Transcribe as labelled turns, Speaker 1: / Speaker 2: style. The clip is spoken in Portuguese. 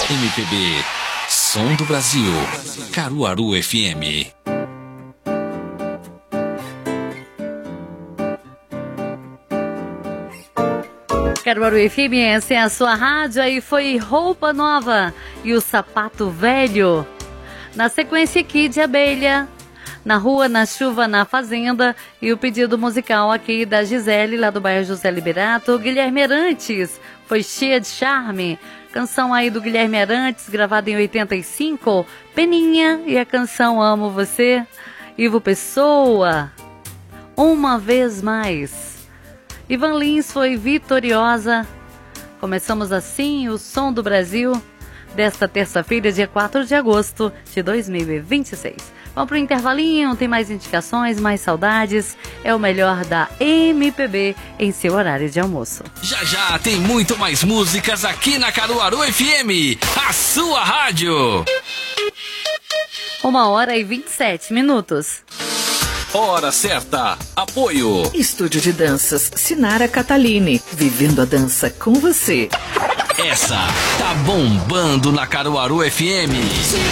Speaker 1: MPB, Som do Brasil, Caruaru FM.
Speaker 2: Caruaru FM, essa é a sua rádio. Aí foi Roupa Nova e o Sapato Velho. Na sequência aqui de Abelha, Na Rua, na Chuva, na Fazenda. E o pedido musical aqui da Gisele, lá do bairro José Liberato. Guilherme Arantes, Foi Cheia de Charme. Canção aí do Guilherme Arantes, gravada em 85. Peninha e a canção Amo Você. Ivo Pessoa, Uma Vez Mais. Ivan Lins, Foi Vitoriosa. Começamos assim o Som do Brasil desta terça-feira, dia 4 de agosto de 2026. Vamos para o intervalinho, tem mais indicações, mais saudades. É o melhor da MPB em seu horário de almoço.
Speaker 1: Já já tem muito mais músicas aqui na Caruaru FM, a sua rádio.
Speaker 2: 1h27.
Speaker 1: Hora certa. Apoio.
Speaker 3: Estúdio de Danças Sinara Catalini. Vivendo a dança com você.
Speaker 1: Essa tá bombando na Caruaru FM.